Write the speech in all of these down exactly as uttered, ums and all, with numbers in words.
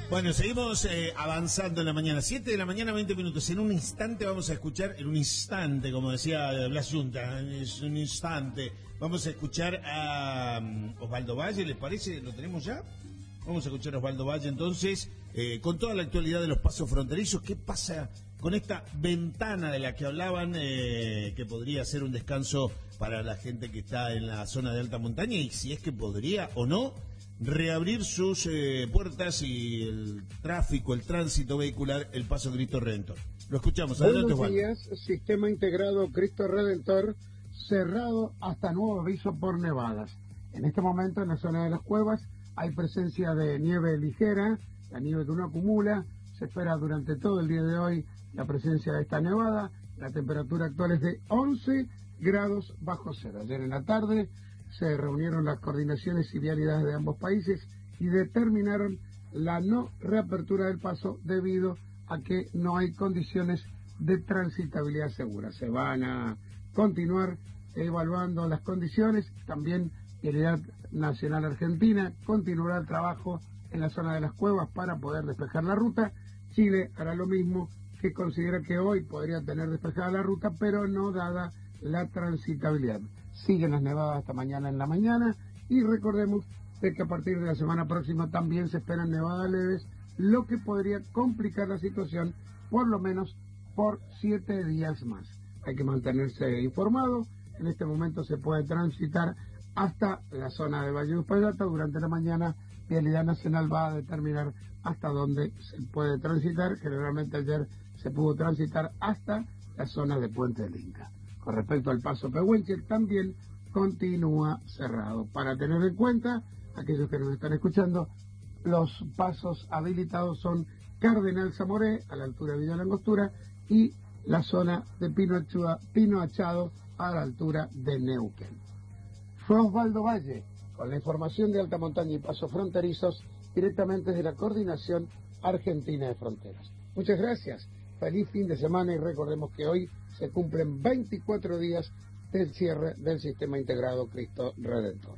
Bueno, seguimos eh, avanzando en la mañana. siete de la mañana, veinte minutos. En un instante vamos a escuchar, en un instante, como decía Blas Junta, es un instante. Vamos a escuchar a um, Osvaldo Valle, ¿les parece? ¿Lo tenemos ya? Vamos a escuchar a Osvaldo Valle entonces, eh, con toda la actualidad de los pasos fronterizos. ¿Qué pasa con esta ventana de la que hablaban, eh, que podría ser un descanso para la gente que está en la zona de alta montaña? Y si es que podría o no reabrir sus eh, puertas y el tráfico, el tránsito vehicular, el Paso Cristo Redentor. Lo escuchamos. Adelante, Buenos días, Sistema Integrado Cristo Redentor, cerrado hasta nuevo aviso por nevadas. En este momento en la zona de las cuevas hay presencia de nieve ligera, la nieve que uno acumula, se espera durante todo el día de hoy la presencia de esta nevada. La temperatura actual es de once grados bajo cero. Ayer en la tarde se reunieron las coordinaciones y vialidades de ambos países y determinaron la no reapertura del paso debido a que no hay condiciones de transitabilidad segura. Se van a continuar evaluando las condiciones. También Vialidad Nacional Argentina continuará el trabajo en la zona de las cuevas para poder despejar la ruta. Chile hará lo mismo, que considera que hoy podría tener despejada la ruta, pero no dada la transitabilidad. Siguen las nevadas hasta mañana en la mañana y recordemos de que a partir de la semana próxima también se esperan nevadas leves, lo que podría complicar la situación por lo menos por siete días más. Hay que mantenerse informado. En este momento se puede transitar hasta la zona de Valle de Uspallata. Durante la mañana Vialidad Nacional va a determinar hasta dónde se puede transitar. Generalmente ayer se pudo transitar hasta la zona de Puente del Inca. Con respecto al paso Pehuenche, también continúa cerrado. Para tener en cuenta, aquellos que nos están escuchando, los pasos habilitados son Cardenal Zamoré, a la altura de Villa Langostura, y la zona de Pino, Achua, Pino Achado, a la altura de Neuquén. Fue Osvaldo Valle, con la información de alta montaña y pasos fronterizos, directamente desde la Coordinación Argentina de Fronteras. Muchas gracias. Feliz fin de semana y recordemos que hoy se cumplen veinticuatro días del cierre del Sistema Integrado Cristo Redentor.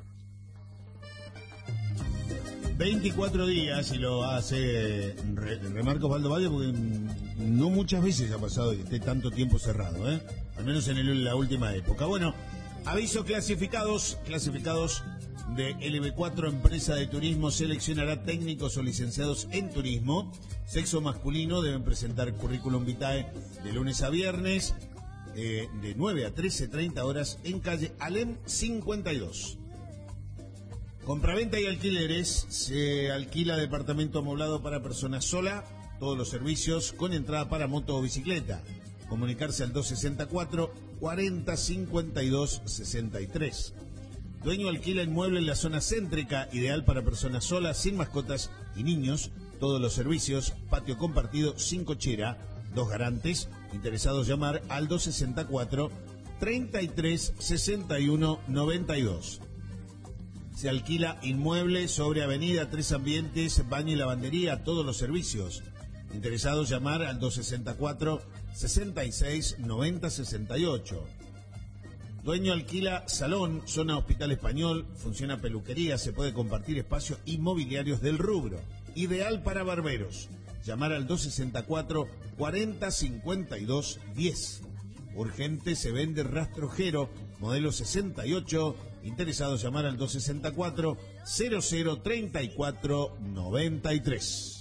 veinticuatro días, y lo hace, re, remarco Osvaldo Valle, porque no muchas veces ha pasado que esté tanto tiempo cerrado, ¿eh? Al menos en el, la última época. Bueno, aviso clasificados, clasificados de L B cuatro, Empresa de Turismo seleccionará técnicos o licenciados en turismo. Sexo masculino deben presentar currículum vitae de lunes a viernes, eh, de nueve a trece treinta horas en calle Alem cincuenta y dos. Compraventa y alquileres, se alquila departamento amoblado para persona sola, todos los servicios con entrada para moto o bicicleta. Comunicarse al dos sesenta y cuatro, cuarenta cincuenta y dos sesenta y tres. Dueño alquila inmueble en la zona céntrica, ideal para personas solas, sin mascotas y niños. Todos los servicios, patio compartido, sin cochera, dos garantes. Interesados llamar al dos sesenta y cuatro, treinta y tres sesenta y uno noventa y dos. Se alquila inmueble sobre avenida Tres Ambientes, baño y lavandería, todos los servicios. Interesados llamar al dos sesenta y cuatro, sesenta y seis noventa sesenta y ocho. Dueño alquila salón, zona Hospital Español, funciona peluquería, se puede compartir espacios inmobiliarios del rubro. Ideal para barberos. Llamar al dos sesenta y cuatro, cuarenta cincuenta y dos diez. Urgente se vende rastrojero, modelo sesenta y ocho. Interesados llamar al dos sesenta y cuatro, cero cero treinta y cuatro noventa y tres.